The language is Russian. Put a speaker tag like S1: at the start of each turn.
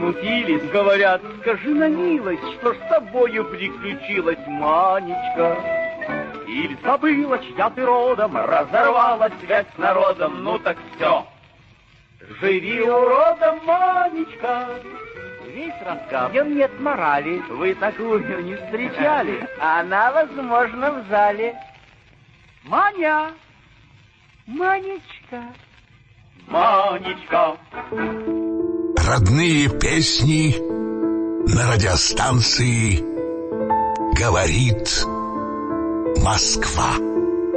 S1: смутились, говорят, скажи на милость, что ж с тобою приключилась, Манечка. Или забыла, чья ты родом, разорвала связь с народом, ну так все. Живи уродом, Манечка. Весь рассказ, в нем нет морали. Вы такую не встречали.
S2: Она, возможно, в зале.
S1: Маня!
S2: Манечка.
S1: Манечка.
S3: Родные песни на радиостанции «Говорит Москва».